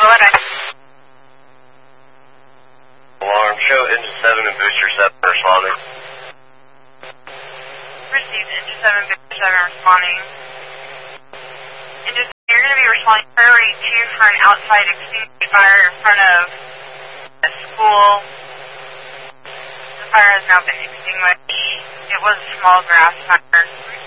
ahead. Alarm, show engine 7 and booster 7 responding. Received engine 7, booster 7 responding. Engine 7, you're going to be responding priority 2 for an outside extinguished fire in front of a school. The fire has now been extinguished. It was a small grass fire.